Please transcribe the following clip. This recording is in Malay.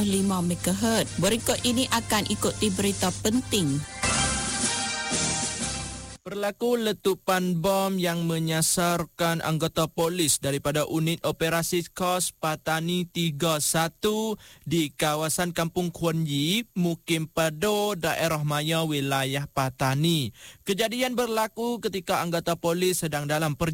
MHz. Berikut ini akan ikuti berita penting. Berlaku letupan bom yang menyasarkan anggota polis daripada unit operasi KOS Patani 31 di kawasan Kampung Kuan Yi, Mukim Pado, Daerah Maya, wilayah Patani. Kejadian berlaku ketika anggota polis sedang dalam perjalanan